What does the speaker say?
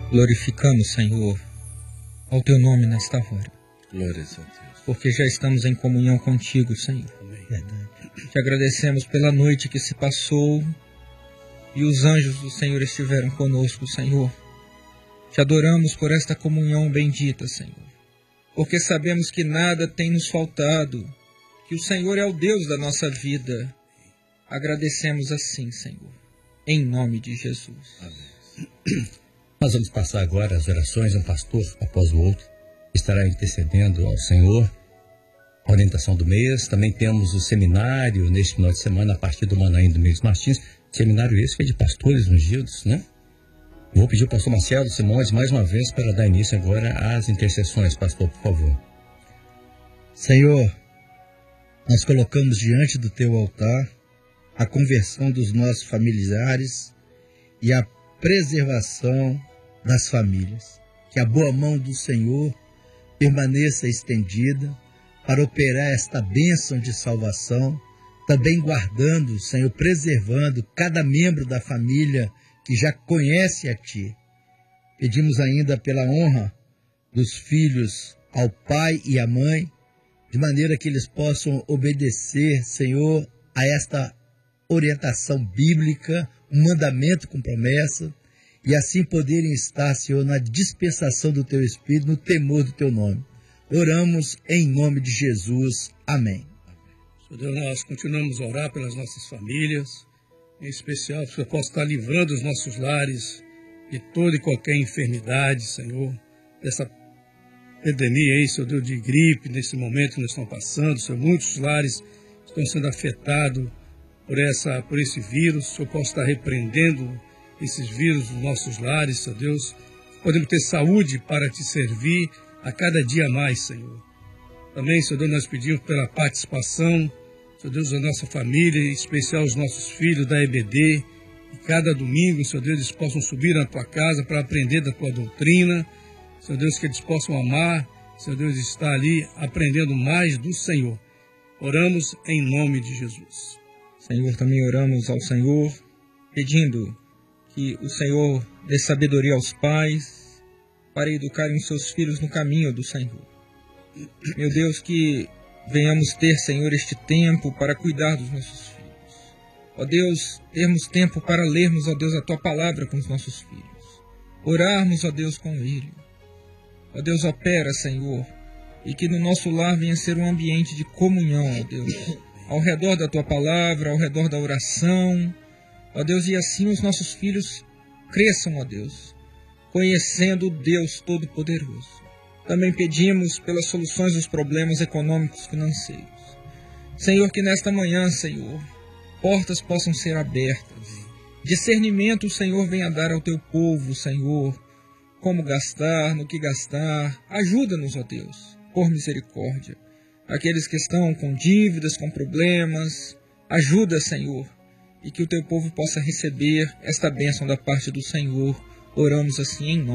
Glorificamos, Senhor, ao Teu nome nesta hora. Glórias a Deus. Porque já estamos em comunhão contigo, Senhor. Amém. Te agradecemos pela noite que se passou e os anjos do Senhor estiveram conosco, Senhor. Te adoramos por esta comunhão bendita, Senhor. Porque sabemos que nada tem nos faltado, que o Senhor é o Deus da nossa vida. Agradecemos assim, Senhor, em nome de Jesus. Amém. Nós vamos passar agora as orações, um pastor após o outro estará intercedendo ao Senhor, a orientação do mês. Também temos o seminário neste final de semana, a partir do Manaim do Mês Martins, seminário esse que é de pastores ungidos, né? Vou pedir ao pastor Marcelo Simões mais uma vez para dar início agora às intercessões, pastor, por favor. Senhor, nós colocamos diante do teu altar a conversão dos nossos familiares e a preservação das famílias. Que a boa mão do Senhor permaneça estendida para operar esta bênção de salvação, também guardando, Senhor, preservando cada membro da família que já conhece a Ti. Pedimos ainda pela honra dos filhos ao pai e à mãe, de maneira que eles possam obedecer, Senhor, a esta orientação bíblica, um mandamento com promessa, e assim poderem estar, Senhor, na dispensação do Teu Espírito, no temor do Teu nome. Oramos em nome de Jesus. Amém. Senhor Deus, nós continuamos a orar pelas nossas famílias, em especial que o Senhor possa estar livrando os nossos lares de toda e qualquer enfermidade, Senhor, dessa epidemia aí, Senhor Deus, de gripe, nesse momento que nós estamos passando, Senhor, muitos lares estão sendo afetados por esse vírus. O Senhor possa estar repreendendo esses vírus nos nossos lares, Senhor Deus. Podemos ter saúde para Te servir a cada dia mais, Senhor. Também, Senhor Deus, nós pedimos pela participação, Senhor Deus, da nossa família, em especial os nossos filhos da EBD, e cada domingo, Senhor Deus, eles possam subir na Tua casa para aprender da Tua doutrina, Senhor Deus, que eles possam amar, Senhor Deus, estar ali aprendendo mais do Senhor. Oramos em nome de Jesus. Senhor, também oramos ao Senhor, pedindo que o Senhor dê sabedoria aos pais para educarem os seus filhos no caminho do Senhor. Meu Deus, que venhamos ter, Senhor, este tempo para cuidar dos nossos filhos. Ó Deus, termos tempo para lermos, ó Deus, a Tua palavra com os nossos filhos. Orarmos, ó Deus, com Ele. Ó Deus, opera, Senhor, e que no nosso lar venha ser um ambiente de comunhão, ó Deus, ao redor da Tua palavra, ao redor da oração, ó Deus, e assim os nossos filhos cresçam, ó Deus, conhecendo o Deus Todo-Poderoso. Também pedimos pelas soluções dos problemas econômicos financeiros. Senhor, que nesta manhã, Senhor, portas possam ser abertas. Discernimento o Senhor venha dar ao Teu povo, Senhor, como gastar, no que gastar. Ajuda-nos, ó Deus, por misericórdia. Aqueles que estão com dívidas, com problemas, ajuda, Senhor, e que o Teu povo possa receber esta bênção da parte do Senhor. Oramos assim em nome